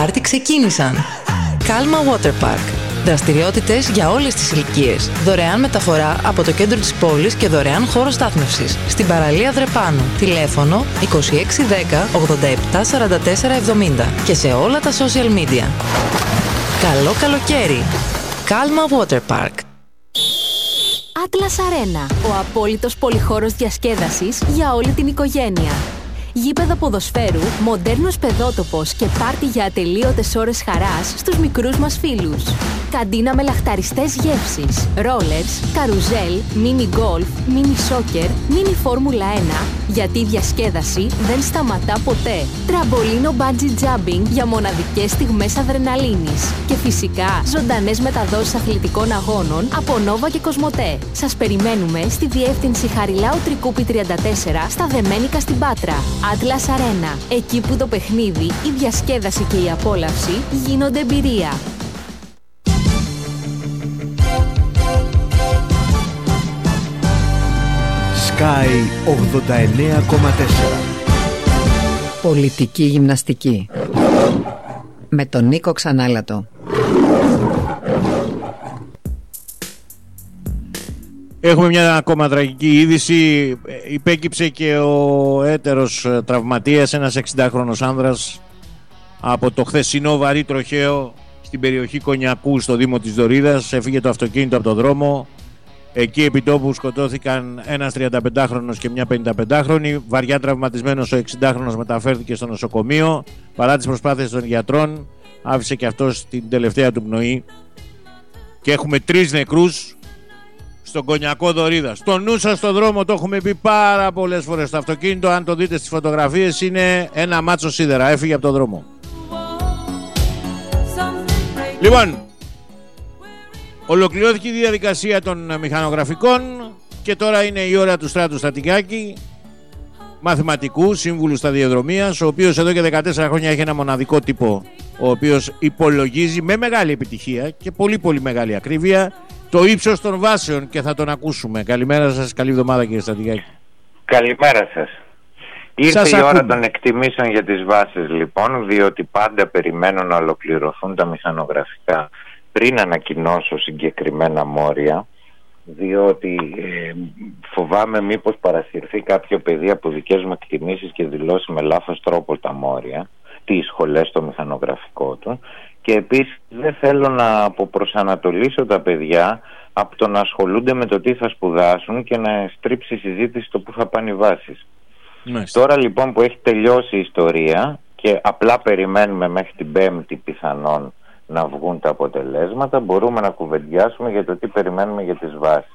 πάρτι ξεκίνησαν. Calma Water Park. Δραστηριότητες για όλες τις ηλικίες. Δωρεάν μεταφορά από το κέντρο της πόλης και δωρεάν χώρο στάθμευσης. Στην παραλία Δρεπάνου. Τηλέφωνο 2610 87 44 70 και σε όλα τα social media. Καλό καλοκαίρι. Calma Water Park. Atlas Arena. Ο απόλυτος πολυχώρος διασκέδασης για όλη την οικογένεια. Γήπεδο ποδοσφαίρου, μοντέρνος παιδότοπος και πάρτι για ατελείωτες ώρες χαράς στους μικρούς μας φίλους. Καντίνα με λαχταριστές γεύσεις, ρόλερς, καρουζέλ, μίνι γκολφ, μίνι σόκερ, μίνι φόρμουλα 1, γιατί η διασκέδαση δεν σταματά ποτέ. Τραμπολίνο bungee jumping για μοναδικές στιγμές αδρεναλίνης. Και φυσικά ζωντανές μεταδόσεις αθλητικών αγώνων από Νόβα και Κοσμοτέ. Σας περιμένουμε στη διεύθυνση Χαριλάου Τρικούπη 34 στα Δεμένικα στην Πάτρα. Atlas Arena. Εκεί που το παιχνίδι, η διασκέδαση και η απόλαυση γίνονται εμπειρία. Sky 89,4. Πολιτική γυμναστική με τον Νίκο Ξανάλατο. Έχουμε μια ακόμα τραγική είδηση. Υπέκυψε και ο έτερος τραυματίας, ένας 60χρονος άνδρας, από το χθεσινό βαρύ τροχαίο στην περιοχή Κονιακού στο Δήμο της Δωρίδας. Έφυγε το αυτοκίνητο από το δρόμο. Εκεί επί τόπου σκοτώθηκαν ένας 35χρονος και μια 55χρονη. Βαριά τραυματισμένος ο 60χρονος μεταφέρθηκε στο νοσοκομείο. Παρά τις προσπάθειες των γιατρών, άφησε και αυτός την τελευταία του πνοή. Και έχουμε 3 νεκρούς στον Κονιακό Δωρίδα. Στο νου σας στο δρόμο, το έχουμε πει πάρα πολλές φορές. Το αυτοκίνητο, αν το δείτε στις φωτογραφίες, είναι ένα μάτσο σίδερα. Έφυγε από το δρόμο. Λοιπόν, ολοκληρώθηκε η διαδικασία των μηχανογραφικών και τώρα είναι η ώρα του Στράτου Στατικάκη, μαθηματικού, σύμβουλου σταδιοδρομίας, ο οποίος εδώ και 14 χρόνια έχει ένα μοναδικό τύπο, ο οποίος υπολογίζει με μεγάλη επιτυχία και πολύ πολύ μεγάλη ακρίβεια το ύψος των βάσεων, και θα τον ακούσουμε. Καλημέρα σας, καλή εβδομάδα κύριε Στατικάκη. Καλημέρα σας. Ήρθε η ώρα των εκτιμήσεων για τις βάσεις λοιπόν, διότι πάντα περιμένω να ολοκληρωθούν τα μηχανογραφικά πριν ανακοινώσω συγκεκριμένα μόρια, διότι φοβάμαι μήπως παρασυρθεί κάποιο παιδί από δικές μου εκτιμήσεις και δηλώσει με λάθος τρόπο τα μόρια, τις σχολές στο μηχανογραφικό του, και επίσης δεν θέλω να αποπροσανατολίσω τα παιδιά από το να ασχολούνται με το τι θα σπουδάσουν και να στρίψει η συζήτηση το που θα πάνε οι βάσεις. Τώρα λοιπόν που έχει τελειώσει η ιστορία και απλά περιμένουμε μέχρι την Πέμπτη πιθανόν να βγουν τα αποτελέσματα, μπορούμε να κουβεντιάσουμε για το τι περιμένουμε για τις βάσεις.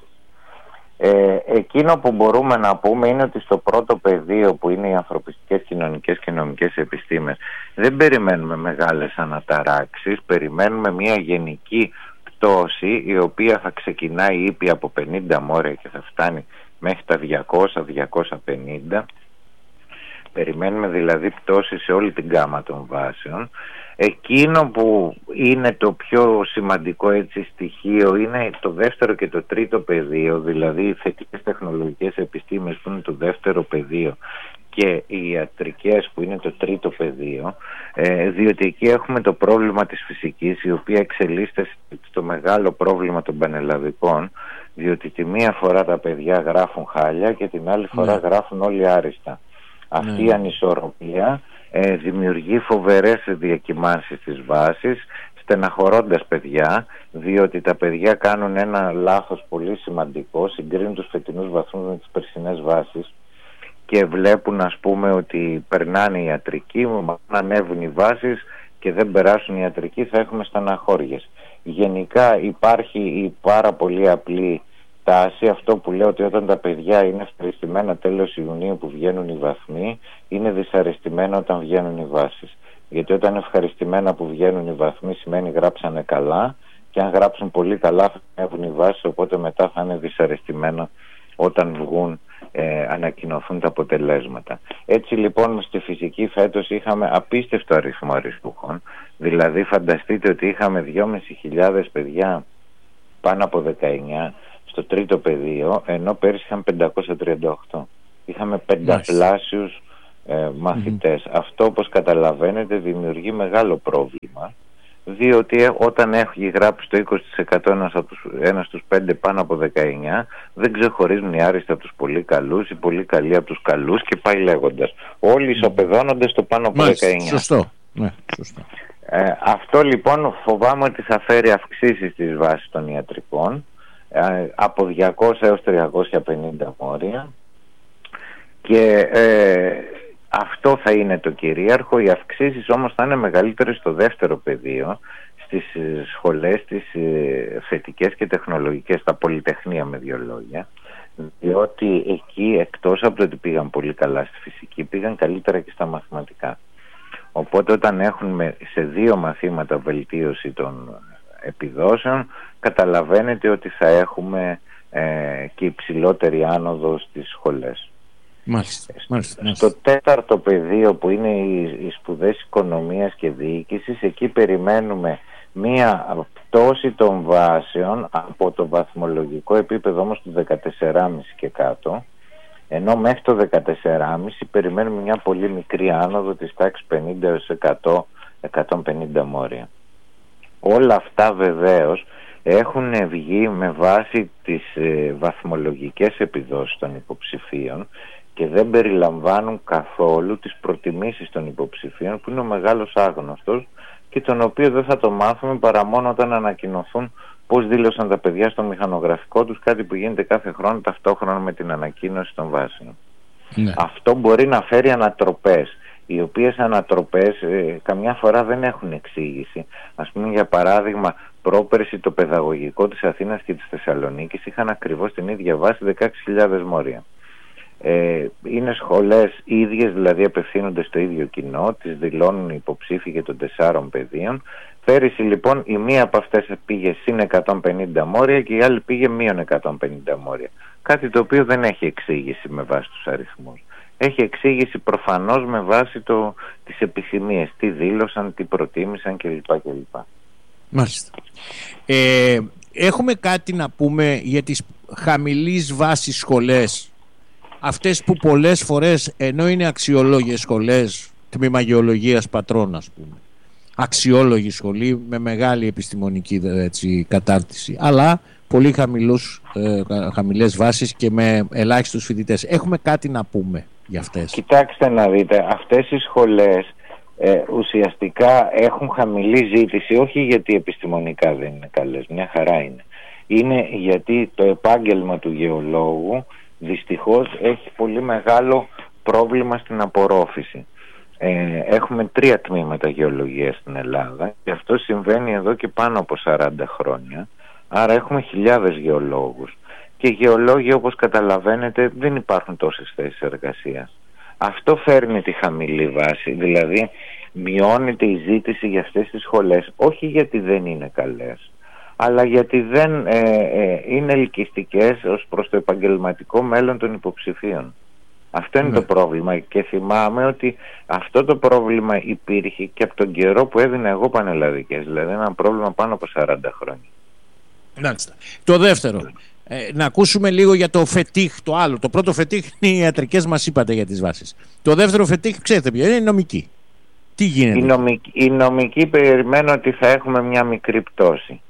Εκείνο που μπορούμε να πούμε είναι ότι στο πρώτο πεδίο, που είναι οι ανθρωπιστικές, κοινωνικές και νομικές επιστήμες, δεν περιμένουμε μεγάλες αναταράξεις, περιμένουμε μια γενική πτώση η οποία θα ξεκινάει ήπια από 50 μόρια και θα φτάνει μέχρι τα 200-250. Περιμένουμε δηλαδή πτώση σε όλη την γκάμα των βάσεων. Εκείνο που είναι το πιο σημαντικό έτσι στοιχείο είναι το δεύτερο και το τρίτο πεδίο, δηλαδή οι θετικές τεχνολογικές επιστήμες που είναι το δεύτερο πεδίο και οι ιατρικές που είναι το τρίτο πεδίο, διότι εκεί έχουμε το πρόβλημα της φυσικής, η οποία εξελίσσεται στο μεγάλο πρόβλημα των πανελλαδικών, διότι τη μία φορά τα παιδιά γράφουν χάλια και την άλλη φορά γράφουν όλοι άριστα. Αυτή η ανισορροπία δημιουργεί φοβερές διακυμάνσεις στις βάσεις, στεναχωρώντας παιδιά, διότι τα παιδιά κάνουν ένα λάθος πολύ σημαντικό, συγκρίνουν τους φετινούς βαθμούς με τις περσινές βάσεις και βλέπουν ας πούμε ότι περνάνε οι ιατρικοί, αν ανέβουν οι βάσεις και δεν περάσουν οι ιατρικοί θα έχουμε στεναχώριες. Γενικά υπάρχει η πάρα πολύ απλή τάση, αυτό που λέω ότι όταν τα παιδιά είναι ευχαριστημένα τέλος Ιουνίου που βγαίνουν οι βαθμοί, είναι δυσαρεστημένα όταν βγαίνουν οι βάσεις. Γιατί όταν είναι ευχαριστημένα που βγαίνουν οι βαθμοί σημαίνει γράψανε καλά, και αν γράψουν πολύ καλά θα ανέβουν οι βάσεις, οπότε μετά θα είναι δυσαρεστημένα όταν βγουν, ανακοινωθούν τα αποτελέσματα. Έτσι λοιπόν στη φυσική φέτος είχαμε απίστευτο αριθμό αριστούχων, δηλαδή φανταστείτε ότι είχαμε 2.500 παιδιά πάνω από 19 στο τρίτο πεδίο, ενώ πέρυσι είχαμε 538. Είχαμε πενταπλάσιους μαθητές. Αυτό, όπως καταλαβαίνετε, δημιουργεί μεγάλο πρόβλημα, διότι όταν έχει γράψει το 20% ένας στους 5 πάνω από 19, δεν ξεχωρίζουν οι άριστοι από τους πολύ καλούς, οι πολύ καλοί από τους καλούς και πάει λέγοντας. Όλοι ισοπεδώνονται στο πάνω από 19. Σωστό. Ναι, σωστό. Αυτό λοιπόν φοβάμαι ότι θα φέρει αυξήσεις στις βάσεις των ιατρικών, από 200 έως 350 μόρια, και αυτό θα είναι το κυρίαρχο. Οι αυξήσεις όμως θα είναι μεγαλύτερες στο δεύτερο πεδίο, στις σχολές, τις θετικές και τεχνολογικές, στα πολυτεχνία με δύο λόγια, διότι εκεί, εκτός από το ότι πήγαν πολύ καλά στη φυσική, πήγαν καλύτερα και στα μαθηματικά. Οπότε όταν έχουν σε 2 μαθήματα βελτίωση των επιδόσεων, καταλαβαίνετε ότι θα έχουμε και υψηλότερη άνοδο στις σχολές. Μάλιστα. Στο τέταρτο πεδίο, που είναι οι σπουδές οικονομίας και διοίκησης, εκεί περιμένουμε μία πτώση των βάσεων από το βαθμολογικό επίπεδο όμως του 14,5 και κάτω, ενώ μέχρι το 14,5 περιμένουμε μια πολύ μικρή άνοδο της τάξης 50 έως 100-150 μόρια. Όλα αυτά βεβαίως έχουν βγει με βάση τις βαθμολογικές επιδόσεις των υποψηφίων και δεν περιλαμβάνουν καθόλου τις προτιμήσεις των υποψηφίων, που είναι ο μεγάλος άγνωστος και τον οποίο δεν θα το μάθουμε παρά μόνο όταν ανακοινωθούν πώς δήλωσαν τα παιδιά στο μηχανογραφικό τους, κάτι που γίνεται κάθε χρόνο ταυτόχρονα με την ανακοίνωση των βάσεων. Ναι. Αυτό μπορεί να φέρει ανατροπές, οι οποίες ανατροπές καμιά φορά δεν έχουν εξήγηση. Ας πούμε, για παράδειγμα, πρόπερση το παιδαγωγικό της Αθήνας και της Θεσσαλονίκης είχαν ακριβώς την ίδια βάση, 16.000 μόρια. Είναι σχολές ίδιες, δηλαδή απευθύνονται στο ίδιο κοινό, τις δηλώνουν οι υποψήφοι και των 4 πεδίων. Πέρυσι λοιπόν η μία από αυτές πήγε συν 150 μόρια και η άλλη πήγε μείον 150 μόρια. Κάτι το οποίο δεν έχει εξήγηση με βάση τους αριθμούς. Έχει εξήγηση προφανώς με βάση τις επιθυμίες, τι δήλωσαν, τι προτίμησαν κλπ. Μάλιστα. Έχουμε κάτι να πούμε για τις χαμηλής βάσης σχολές, αυτές που πολλές φορές, ενώ είναι αξιόλογες σχολές, τμήμα γεωλογίας Πατρών ας πούμε, αξιόλογη σχολή με μεγάλη επιστημονική κατάρτιση, αλλά πολύ χαμηλές βάσεις και με ελάχιστους φοιτητές. Έχουμε κάτι να πούμε για αυτές? Κοιτάξτε να δείτε, αυτές οι σχολές ουσιαστικά έχουν χαμηλή ζήτηση, όχι γιατί επιστημονικά δεν είναι καλές, μια χαρά είναι. Είναι γιατί το επάγγελμα του γεωλόγου δυστυχώς έχει πολύ μεγάλο πρόβλημα στην απορρόφηση. Έχουμε 3 τμήματα γεωλογίας στην Ελλάδα και αυτό συμβαίνει εδώ και πάνω από 40 χρόνια. Άρα έχουμε χιλιάδες γεωλόγους και γεωλόγοι, όπως καταλαβαίνετε, δεν υπάρχουν τόσες θέσεις εργασίας. Αυτό φέρνει τη χαμηλή βάση, δηλαδή μειώνεται η ζήτηση για αυτές τις σχολές, όχι γιατί δεν είναι καλές, αλλά γιατί δεν είναι ελκυστικές ως προς το επαγγελματικό μέλλον των υποψηφίων. Αυτό είναι το πρόβλημα, και θυμάμαι ότι αυτό το πρόβλημα υπήρχε και από τον καιρό που έδινα εγώ πανελλαδικές, δηλαδή ένα πρόβλημα πάνω από 40 χρόνια. Το δεύτερο, να ακούσουμε λίγο για το φετίχ, το άλλο. Το πρώτο φετίχ είναι οι ιατρικές, μας είπατε για τις βάσεις. Το δεύτερο φετίχ, ξέρετε ποιο είναι? Η νομική. Τι γίνεται? Η νομική περιμένω ότι θα έχουμε μια μικρή πτώση.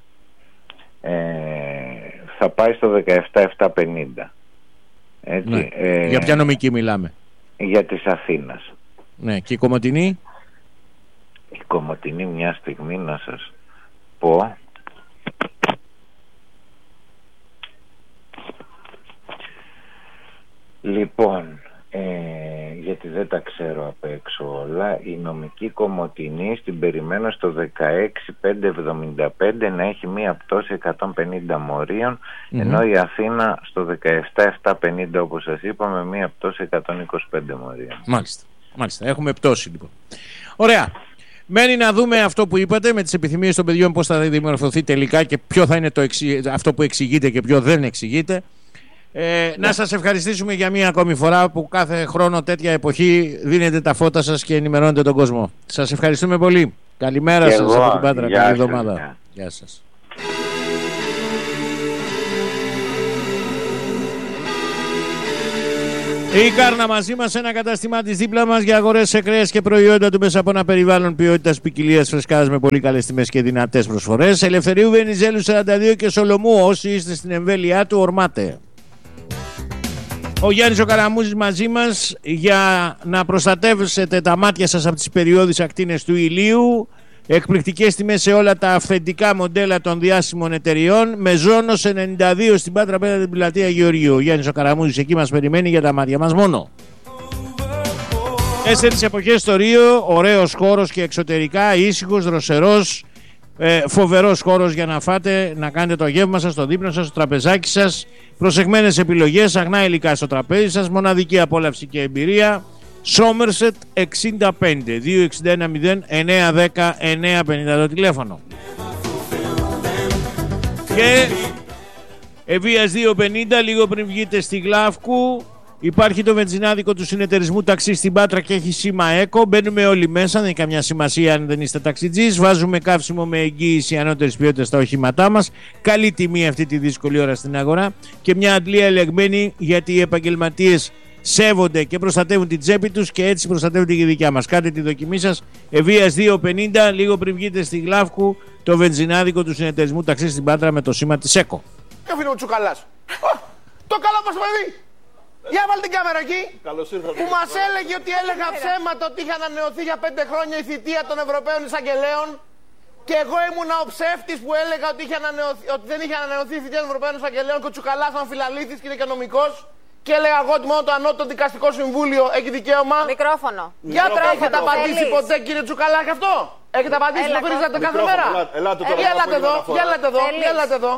Θα πάει στο 17.750. Έτσι, ναι. Για ποια νομική μιλάμε? Για της Αθήνας. Ναι. Και η Κομοτηνή? Η Κομοτηνή, μια στιγμή να σας πω. Λοιπόν, γιατί δεν τα ξέρω απ' έξω όλα, η νομική Κομοτηνή στην περιμένω στο 16.575 να έχει μία πτώση 150 μορίων, ενώ η Αθήνα στο 17.750, όπως σας είπα, με μία πτώση 125 μορίων. Μάλιστα, έχουμε πτώση λοιπόν. Ωραία. Μένει να δούμε αυτό που είπατε με τις επιθυμίες των παιδιών, πώς θα δημορφωθεί τελικά και ποιο θα είναι αυτό που εξηγείται και ποιο δεν εξηγείται. Να σας ευχαριστήσουμε για μία ακόμη φορά που κάθε χρόνο τέτοια εποχή δίνετε τα φώτα σας και ενημερώνετε τον κόσμο. Σας ευχαριστούμε πολύ. Καλημέρα σας από την Πάτρα. Καλή εβδομάδα. Γεια σας. Η Κάρνα μαζί μας, ένα κατάστημά της δίπλα μας για αγορές σε κρέας και προϊόντα του μέσα από ένα περιβάλλον ποιότητας, ποικιλίας, φρεσκάδας με πολύ καλές τιμές και δυνατές προσφορές. Ελευθερίου Βενιζέλου 42 και Σολομού. Όσοι είστε στην εμβέλειά του, ορμάτε. Ο Γιάννης ο Καραμούζης μαζί μας για να προστατεύσετε τα μάτια σας από τις περιώδεις ακτίνες του ηλίου. Εκπληκτικές τιμές σε όλα τα αυθεντικά μοντέλα των διάσημων εταιριών. Με Ζώνος 92 στην Πάτρα, πέρα από την πλατεία Γεωργίου. Ο Γιάννης ο Καραμούζης εκεί μας περιμένει για τα μάτια μας μόνο. 4 εποχές στο Ρίο. Ωραίος χώρος και εξωτερικά, ήσυχος, δροσερός. Φοβερός χώρος για να φάτε, να κάνετε το γεύμα σας, το δείπνο σας, το τραπεζάκι σας. Προσεγμένες επιλογές, αγνά υλικά στο τραπέζι σας. Μοναδική απόλαυση και εμπειρία. Somerset 65 261 0 910 950 το τηλέφωνο. Και Ευβοίας 250, λίγο πριν βγείτε στη Γλαύκου, υπάρχει το βενζινάδικο του συνεταιρισμού ταξί στην Πάτρα και έχει σήμα ΕΚΟ. Μπαίνουμε όλοι μέσα, δεν έχει καμιά σημασία αν δεν είστε ταξιτζής. Βάζουμε καύσιμο με εγγύηση ανώτερης ποιότητας στα οχήματά μας. Καλή τιμή αυτή τη δύσκολη ώρα στην αγορά και μια αντλία ελεγμένη, γιατί οι επαγγελματίες σέβονται και προστατεύουν την τσέπη τους και έτσι προστατεύουν και η δικιά μας. Κάντε τη δοκιμή σας. Ευβοίας 250, λίγο πριν βγείτε στη Γλαύκου, το βενζινάδικο του συνεταιρισμού ταξί στην Πάτρα με το σήμα της ΕΚΟ. Και αφήνω Τσουκαλάς. Το καλό μας παιδί. Για βάλτε την κάμερα εκεί. Που μας έλεγε ότι έλεγα ψέματα, ότι είχε ανανεωθεί για 5 χρόνια η θητεία των Ευρωπαίων Εισαγγελέων. Και εγώ ήμουνα ο ψεύτης που έλεγα ότι δεν είχε ανανεωθεί η θητεία των Ευρωπαίων Εισαγγελέων και ο Τσουκαλάς αμφιλαλήθης και είναι και νομικός. Και έλεγα εγώ ότι μόνο το ανώτατο δικαστικό συμβούλιο έχει δικαίωμα. Μικρόφωνο. Για έχετε απαντήσει ποτέ, κύριε Τσουκαλάκη, αυτό? Έχετε απαντήσει, το βρίζατε κάθε μέρα? Έλατε εδώ, έλατε εδώ.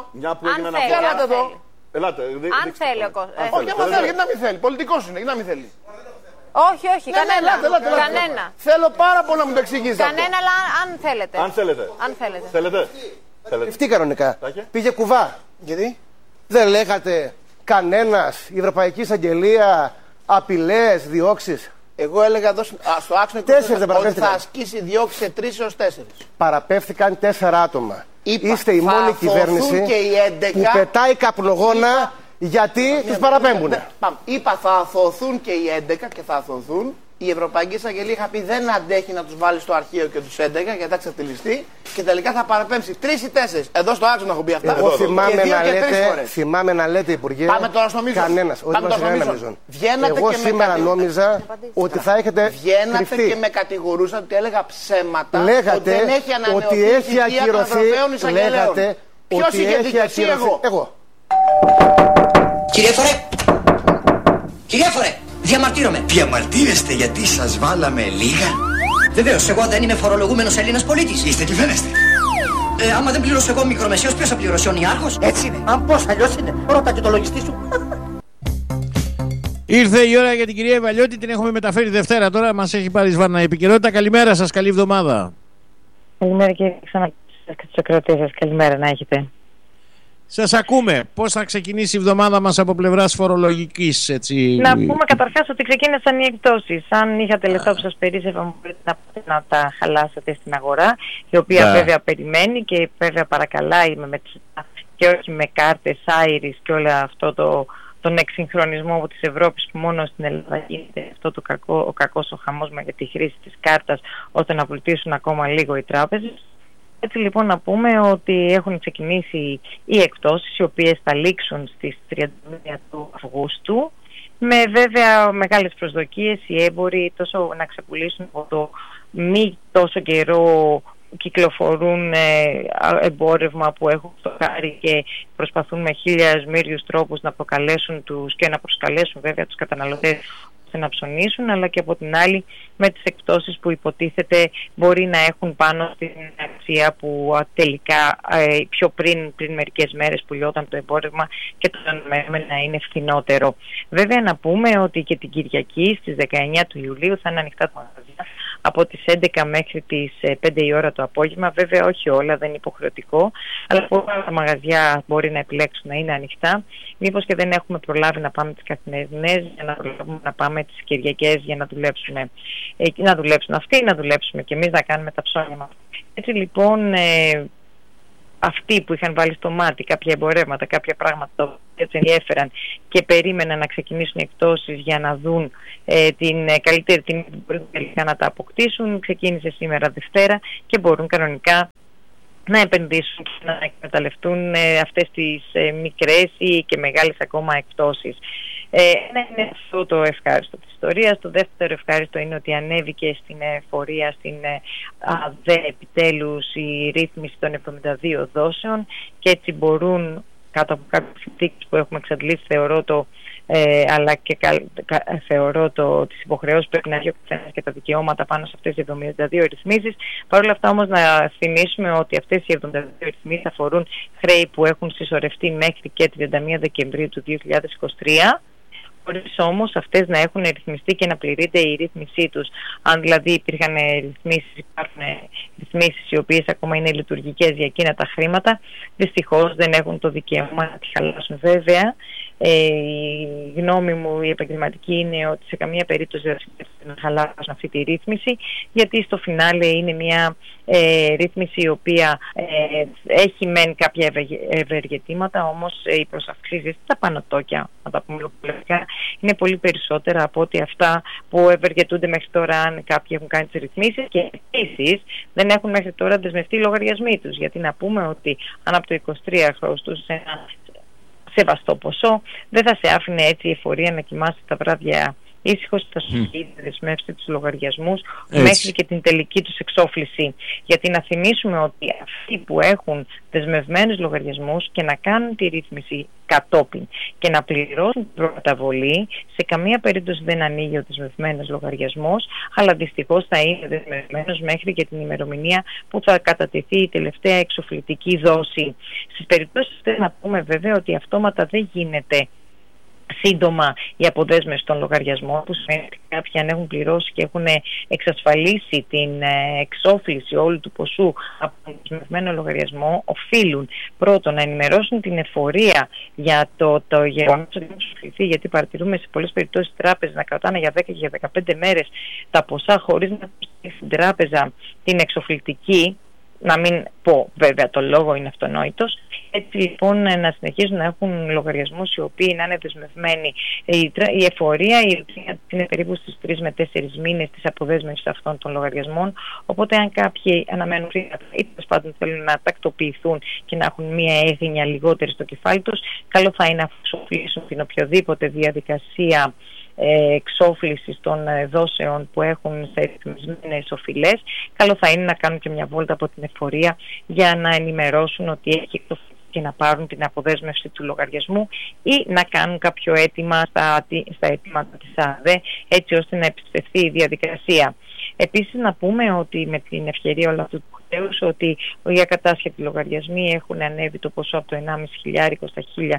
Αν θέλει ο κόσμος. Όχι, άμα θέλει, γιατί να μην θέλει. Πολιτικός είναι, γιατί να μην θέλει. Όχι, κανένα. Θέλω πάρα πολύ να μου το εξηγήσετε. Κανένα, αλλά αν θέλετε. Αν θέλετε. Τι κανονικά? Πήγε κουβά. Γιατί? Δεν λέγατε κανένας, η Ευρωπαϊκή Εισαγγελία, απειλές, διώξεις? Εγώ έλεγα εδώ στο άξονα ότι θα ασκήσει διώξεις σε 3 έως 4. Παραπέφθηκαν 4 άτομα. Είστε η μόνη κυβέρνηση που πετάει καπνογόνα γιατί τους παραπέμπουνε. Είπα θα αθωωθούν και οι 11 και θα αθωωθούν. Η Ευρωπαϊκή Εισαγγελία είχα πει δεν αντέχει να τους βάλει στο αρχείο και τους 11 γιατί θα ξεφτυλιστεί και τελικά θα παραπέμψει 3 ή 4. Εδώ στο άξονα έχω πει αυτά. Εγώ θυμάμαι να λέτε, Υπουργέ. Πάμε τώρα στο μίσος. Κανένας. Εγώ σήμερα νόμιζα ότι θα έχετε βγαίνατε και με κατηγορούσατε ότι έλεγα ψέματα. Λέγατε ότι έχει ακυρωθεί. Λέγατε ότι έχει ακυρωθεί. Εγώ. Κυρία Φορέ, διαμαρτύρομαι. Διαμαρτύρεστε γιατί σας βάλαμε λίγα? Βεβαίως, εγώ δεν είμαι φορολογούμενος Έλληνας πολίτης. Είστε τι φαίνεστε. Άμα δεν πληρώσω εγώ μικρομεσαίος, ποιος θα πληρώσει, ο νιάρχος? Έτσι είναι. Αν πώς, αλλιώς είναι. Ρώτα και το λογιστή σου. Ήρθε η ώρα για την κυρία Ιβαλιώτη, την έχουμε μεταφέρει Δευτέρα τώρα, μας έχει πάρει σβάρνα επικαιρότητα. Καλημέρα σας, καλή εβδομάδα. Καλημέρα και ξανά και στους ακροατές σας, καλημέρα να έχετε. Σας ακούμε. Πώς θα ξεκινήσει η εβδομάδα μας από πλευράς φορολογικής, έτσι? Να πούμε καταρχάς ότι ξεκίνησαν οι εκπτώσεις. Αν είχατε λεφτά που σας περίσσευαν, μπορείτε να τα χαλάσετε στην αγορά, η οποία βέβαια περιμένει και βέβαια παρακαλάει με μετρητά και όχι με κάρτες, Iris και όλο αυτό τον εξυγχρονισμό της Ευρώπης που μόνο στην Ελλάδα γίνεται αυτό ο κακός ο χαμός για τη χρήση της κάρτας, ώστε να βουλτίσουν ακόμα λίγο οι τράπεζες. Έτσι λοιπόν να πούμε ότι έχουν ξεκινήσει οι εκπτώσεις, οι οποίες θα λήξουν στις 31 του Αυγούστου, με βέβαια μεγάλες προσδοκίες οι έμποροι τόσο να ξεπουλήσουν από το μη τόσο καιρό κυκλοφορούν εμπόρευμα που έχουν στο χάρι και προσπαθούν με 1000 μύριους τρόπους να προκαλέσουν και να προσκαλέσουν βέβαια τους καταναλωτές να ψωνίσουν, αλλά και από την άλλη με τις εκπτώσεις που υποτίθεται μπορεί να έχουν πάνω στην αξία που τελικά πιο πριν μερικές μέρες πουλιόταν το εμπόρευμα και το αναμένουμε να είναι φθηνότερο. Βέβαια να πούμε ότι και την Κυριακή στις 19 του Ιουλίου θα είναι ανοιχτά τα μαγαζιά από τις 11 μέχρι τις 5 η ώρα το απόγευμα. Βέβαια όχι όλα, δεν είναι υποχρεωτικό, αλλά πολλά τα μαγαζιά μπορεί να επιλέξουν να είναι ανοιχτά. Μήπως και δεν έχουμε προλάβει να πάμε τις καθημερινές για να προλάβουμε να πάμε τις Κυριακές για να δουλέψουμε. Να δουλέψουν αυτοί, να δουλέψουμε και εμείς να κάνουμε τα ψώνια μας. Έτσι λοιπόν αυτοί που είχαν βάλει στο μάτι κάποια εμπορεύματα, κάποια πράγματα τους ενδιέφεραν και περίμεναν να ξεκινήσουν οι εκπτώσεις για να δουν την καλύτερη τιμή που μπορούν τελικά να τα αποκτήσουν. Ξεκίνησε σήμερα Δευτέρα και μπορούν κανονικά να επενδύσουν και να εκμεταλλευτούν αυτές τις μικρές ή και μεγάλες ακόμα εκπτώσεις. Ένα είναι αυτό το ευχάριστο της ιστορίας. Το δεύτερο ευχάριστο είναι ότι ανέβηκε στην εφορία, στην ΑΔΕ επιτέλους η ρύθμιση των 72 δόσεων και έτσι μπορούν κάτω από κάποιες συνθήκες που έχουμε εξαντλήσει, αλλά και θεωρώ τις υποχρεώσεις που πρέπει να έχει ο καθένας και τα δικαιώματα πάνω σε αυτές οι 72 ρυθμίσεις. Παρ' όλα αυτά όμως να θυμίσουμε ότι αυτές οι 72 ρυθμίσεις αφορούν χρέη που έχουν συσσωρευτεί μέχρι και 31 Δεκεμβρίου του 2023, χωρίς όμως αυτές να έχουν ρυθμιστεί και να πληρείται η ρύθμισή τους. Αν δηλαδή υπάρχουν ρυθμίσεις οι οποίες ακόμα είναι λειτουργικές για εκείνα τα χρήματα, δυστυχώς δεν έχουν το δικαίωμα να τις χαλάσουν. Βέβαια, η γνώμη μου η επαγγελματική είναι ότι σε καμία περίπτωση δεν θα χαλάσουν αυτή τη ρύθμιση, γιατί στο φινάλε είναι μια ρύθμιση η οποία έχει μεν κάποια ευεργετήματα, όμως οι προσαυξήσεις στα πανωτόκια, να τα πούμε λογικά, είναι πολύ περισσότερα από ότι αυτά που ευεργετούνται μέχρι τώρα αν κάποιοι έχουν κάνει τις ρυθμίσεις, και επίσης δεν έχουν μέχρι τώρα δεσμευτεί οι λογαριασμοί τους, γιατί να πούμε ότι αν από το 23 χρωστούς σε ένα σεβαστό ποσό, δεν θα σε άφηνε έτσι η εφορία να κοιμάσαι τα βράδια ήσυχος, θα σου δεσμεύσει τους λογαριασμούς μέχρι και την τελική τους εξόφληση. Γιατί να θυμίσουμε ότι αυτοί που έχουν δεσμευμένους λογαριασμούς και να κάνουν τη ρύθμιση κατόπιν και να πληρώσουν την προκαταβολή, σε καμία περίπτωση δεν ανοίγει ο δεσμευμένος λογαριασμός, αλλά δυστυχώς θα είναι δεσμευμένος μέχρι και την ημερομηνία που θα κατατεθεί η τελευταία εξοφλητική δόση. Στις περιπτώσεις αυτές να πούμε βέβαια ότι αυτόματα δεν γίνεται σύντομα η αποδέσμευση των λογαριασμών, που σημαίνει ότι κάποιοι αν έχουν πληρώσει και έχουν εξασφαλίσει την εξόφληση όλου του ποσού από τον δεσμευμένο λογαριασμό, οφείλουν πρώτον να ενημερώσουν την εφορία για το γεγονός ότι έχουν εξοφληθεί, γιατί παρατηρούμε σε πολλές περιπτώσεις τράπεζες να κρατάνε για 10 και για 15 μέρες τα ποσά χωρίς να στείλει στην τράπεζα την εξοφλητική. Να μην πω βέβαια το λόγο, είναι αυτονόητος. Έτσι λοιπόν να συνεχίζουν να έχουν λογαριασμούς οι οποίοι να είναι δεσμευμένοι. Η εφορία είναι περίπου στις 3 με 4 μήνες της αποδέσμευσης αυτών των λογαριασμών. Οπότε αν κάποιοι αναμένουν χρήματα ή τέλος πάντων θέλουν να τακτοποιηθούν και να έχουν μία έγνοια λιγότερη στο κεφάλι τους, καλό θα είναι να εξοφλήσουν την οποιοδήποτε διαδικασία εξόφλησης των δόσεων που έχουν σε ρυθμισμένες οφειλές. Καλό θα είναι να κάνουν και μια βόλτα από την εφορία για να ενημερώσουν ότι έχει εξοφληθεί και να πάρουν την αποδέσμευση του λογαριασμού, ή να κάνουν κάποιο αίτημα στα αιτήματα της ΑΔΕ, έτσι ώστε να επιστρεφθεί η διαδικασία. Επίσης να πούμε ότι με την ευκαιρία όλου αυτού του χρέους, ότι οι ακατάσχετοι λογαριασμοί έχουν ανέβει το ποσό από το 1.500 στα 1.600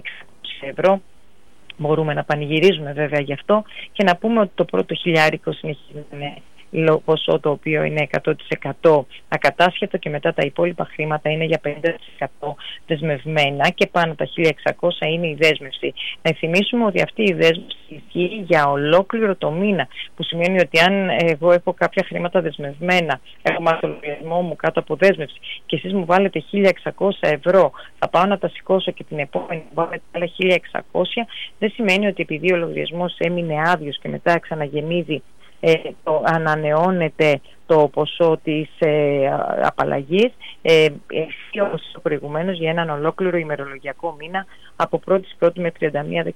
ευρώ. Μπορούμε να πανηγυρίζουμε βέβαια γι' αυτό και να πούμε ότι το πρώτο χιλιάρικο συνεχίζει να είναι ποσό το οποίο είναι 100% ακατάσχετο και μετά τα υπόλοιπα χρήματα είναι για 50% δεσμευμένα και πάνω τα 1.600 είναι η δέσμευση. Να θυμίσουμε ότι αυτή η δέσμευση ισχύει για ολόκληρο το μήνα, που σημαίνει ότι αν εγώ έχω κάποια χρήματα δεσμευμένα, έχω μάθει το λογαριασμό μου κάτω από δέσμευση και εσείς μου βάλετε 1.600 ευρώ, θα πάω να τα σηκώσω και την επόμενη μου βάλετε άλλα 1.600, δεν σημαίνει ότι επειδή ο λογαριασμός έμεινε άδειος και μετά ξαναγεμίζει, ανανεώνεται το ποσό της απαλλαγής, όπως προηγουμένως για έναν ολόκληρο ημερολογιακό μήνα από 1η μέχρι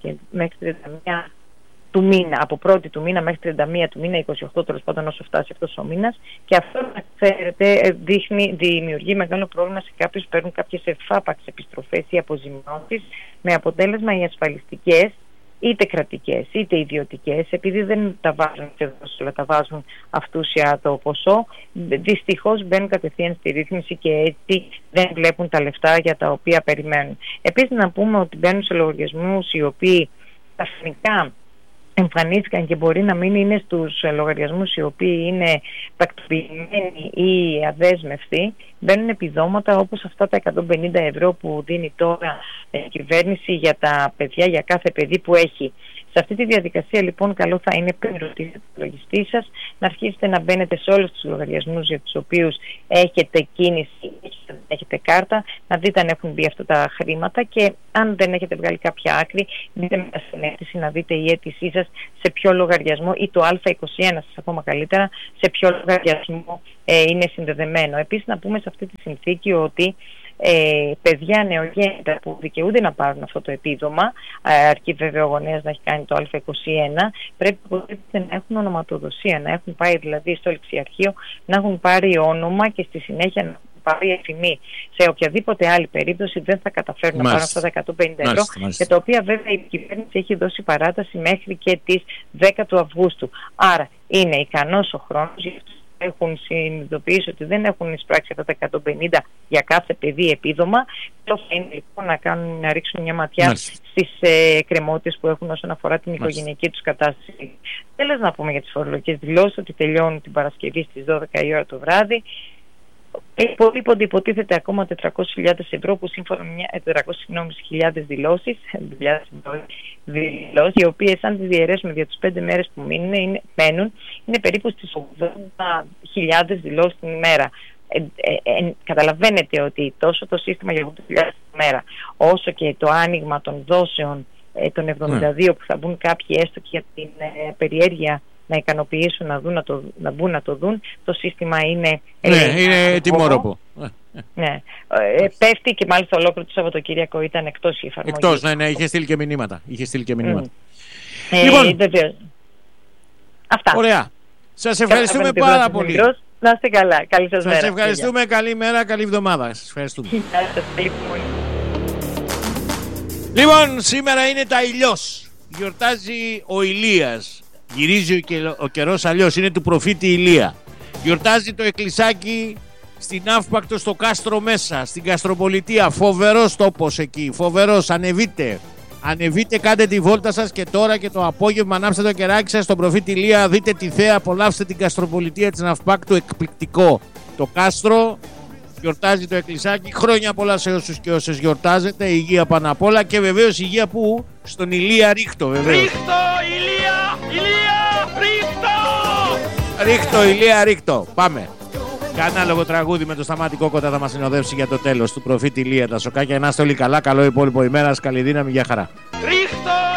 31 του μήνα, από 1η του μήνα μέχρι 31 του μήνα, 28 τέλος πάντων όσο φτάσει αυτός ο μήνας, και αυτό ξέρετε δημιουργεί μεγάλο πρόβλημα σε κάποιους που παίρνουν κάποιες εφάπαξ επιστροφές ή αποζημιώσεις, με αποτέλεσμα οι ασφαλιστικές, είτε κρατικές είτε ιδιωτικές, επειδή δεν τα βάζουν σε δόσεις, αλλά τα βάζουν αυτούσια το ποσό, δυστυχώς μπαίνουν κατευθείαν στη ρύθμιση και έτσι δεν βλέπουν τα λεφτά για τα οποία περιμένουν. Επίσης να πούμε ότι μπαίνουν σε λογαριασμούς οι οποίοι ταφνικά εμφανίστηκαν και μπορεί να μην είναι στους λογαριασμούς οι οποίοι είναι τακτοποιημένοι ή αδέσμευτοι, μπαίνουν επιδόματα όπως αυτά τα 150 ευρώ που δίνει τώρα η κυβέρνηση για τα παιδιά, για κάθε παιδί που έχει. Σε αυτή τη διαδικασία λοιπόν καλό θα είναι πριν ρωτήσετε το λογιστή σας να αρχίσετε να μπαίνετε σε όλους τους λογαριασμούς για τους οποίους έχετε κίνηση, έχετε έχετε κάρτα, να δείτε αν έχουν μπει αυτά τα χρήματα και αν δεν έχετε βγάλει κάποια άκρη, δείτε μια συνέκτηση να δείτε η αίτησή σας σε ποιο λογαριασμό ή το Α21 σας ακόμα καλύτερα, σε ποιο λογαριασμό είναι συνδεδεμένο. Επίσης να πούμε σε αυτή τη συνθήκη ότι παιδιά νεογέννητα που δικαιούνται να πάρουν αυτό το επίδομα, αρκεί βέβαια ο γονέας να έχει κάνει το Α21, πρέπει να έχουν ονοματοδοσία, να έχουν πάει δηλαδή στο ληξιαρχείο, να έχουν πάρει όνομα και στη συνέχεια να πάρει εφημή. Σε οποιαδήποτε άλλη περίπτωση δεν θα καταφέρουν να πάρουν αυτά τα 150 ευρώ, για τα οποία βέβαια η κυβέρνηση έχει δώσει παράταση μέχρι και τις 10 του Αυγούστου. Άρα είναι ικανός ο χρόνος, έχουν συνειδητοποιήσει ότι δεν έχουν εισπράξει αυτά τα 150 για κάθε παιδί επίδομα. Το θα είναι λοιπόν να ρίξουν μια ματιά στις εκκρεμότητες που έχουν όσον αφορά την οικογενειακή τους κατάσταση. Τέλος να πούμε για τις φορολογικές δηλώσεις ότι τελειώνουν την Παρασκευή στις 12 η ώρα το βράδυ. Υπολείπονται υποτίθεται ακόμα 400.000 ευρώ που σύμφωνα με 400.000 δηλώσεις, οι οποίες αν τις διαιρέσουμε για τις 5 μέρες που μένουν, είναι περίπου στις 80.000 δηλώσεις την ημέρα. Καταλαβαίνετε ότι τόσο το σύστημα για 80.000 την ημέρα, όσο και το άνοιγμα των δόσεων των 72 που θα μπουν κάποιοι έστω και για την περιέργεια να ικανοποιήσουν, να μπουν να το δουν, το σύστημα είναι... είναι τιμόρροπο. Ναι. Πέφτει και μάλιστα ολόκληρο το Σαββατοκύριακο ήταν εκτός η εφαρμογή. Εκτός, ναι, είχε στείλει και μηνύματα. Λοιπόν, αυτά. Ωραία. Σας ευχαριστούμε πάρα πολύ. Να είστε καλά. Καλή σας μέρα. Σας ευχαριστούμε. Καλή μέρα, καλή εβδομάδα. Σας ευχαριστούμε. Λοιπόν, σήμερα είναι τα Ηλιός. Γιορτάζει ο Ηλίας. Γυρίζει ο καιρός αλλιώς, είναι του προφήτη Ηλία. Γιορτάζει το εκκλησάκι στην Αύπακτο στο Κάστρο μέσα, στην Καστροπολιτεία. Φοβερός τόπος εκεί, φοβερός. Ανεβείτε, κάντε τη βόλτα σας και τώρα και το απόγευμα ανάψτε το κεράκι σας στον προφήτη Ηλία. Δείτε τη θέα, απολαύστε την Καστροπολιτεία της Αύπακτου, εκπληκτικό. Το Κάστρο γιορτάζει το εκκλησάκι. Χρόνια πολλά σε όσους και όσες γιορτάζετε. Υγεία πάνω απ' όλα και βεβαίως υγεία που στον Ηλία Ρίχτο, βεβαίως. Ρίχτο, Ηλία, Ρίχτο, Ηλία, Ρίχτο. Πάμε. Κάνα λογοτραγούδι με το Σταμάτη Κόκοτα θα μας συνοδεύσει για το τέλος του προφήτη Ηλία. Τα σοκάκια, να είστε όλοι καλά. Καλό υπόλοιπο ημέρας. Καλή δύναμη, για χαρά.